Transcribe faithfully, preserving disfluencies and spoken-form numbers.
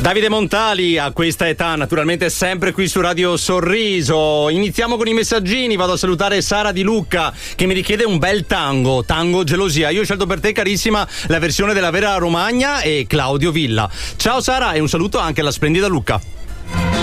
Davide Montali a questa età, naturalmente sempre qui su Radio Sorriso. Iniziamo con i messaggini, vado a salutare Sara di Lucca che mi richiede un bel tango, tango gelosia. Io ho scelto per te, carissima, la versione della Vera Romagna e Claudio Villa. Ciao Sara e un saluto anche alla splendida Lucca.